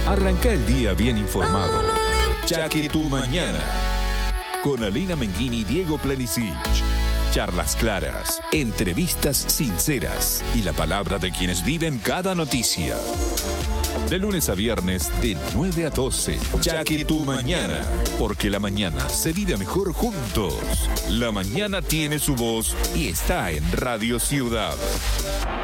Arranca el día bien informado. Ya que tu mañana. Con Alina Menguini y Diego Planisic. Charlas claras, entrevistas sinceras y la palabra de quienes viven cada noticia. De lunes a viernes, de 9 a 12. Ya que tu mañana. Porque la mañana se vive mejor juntos. La mañana tiene su voz y está en Radio Ciudad.